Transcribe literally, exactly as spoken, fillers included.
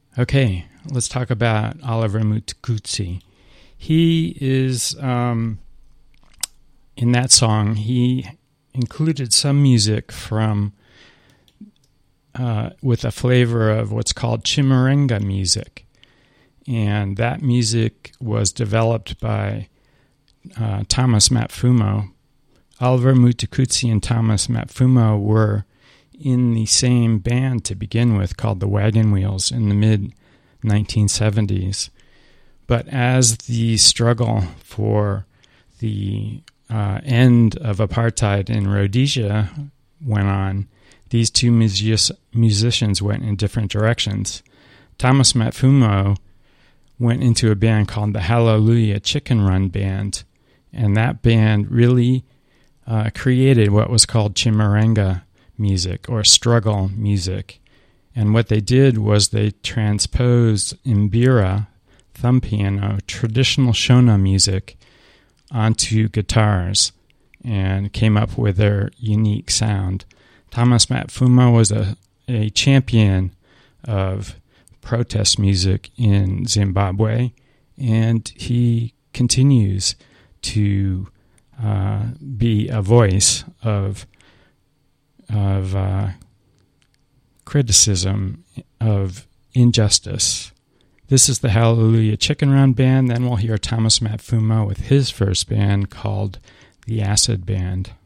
Okay, let's talk about Oliver Mtukudzi. He is, um, in that song, he included some music from, uh, with a flavor of what's called chimurenga music. And that music was developed by uh, Thomas Matfumo. Oliver Mtukudzi and Thomas Matfumo were in the same band to begin with called the Wagon Wheels in the mid nineteen seventies. But as the struggle for the uh, end of apartheid in Rhodesia went on, these two music- musicians went in different directions. Thomas Matfumo went into a band called the Hallelujah Chicken Run Band, and that band really uh, created what was called chimurenga music or struggle music. And what they did was they transposed mbira, thumb piano, traditional Shona music onto guitars and came up with their unique sound. Thomas Matfumo was a, a champion of protest music in Zimbabwe, and he continues to uh, be a voice of of uh, criticism of injustice. This is the Hallelujah Chicken Run Band. Then we'll hear Thomas Matfumo with his first band called the Acid Band.